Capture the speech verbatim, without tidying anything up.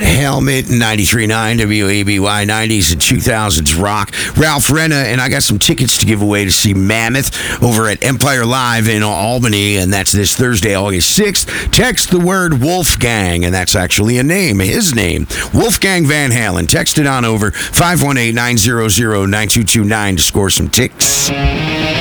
Red Helmet, ninety-three point nine W A B Y, nineties and two thousands rock. Ralph Renna, and I got some tickets to give away to see Mammoth over at Empire Live in Albany, and that's this Thursday, August sixth. Text the word Wolfgang, and that's actually a name, his name, Wolfgang Van Halen. Text it on over five one eight, nine zero zero, nine two two nine to score some ticks.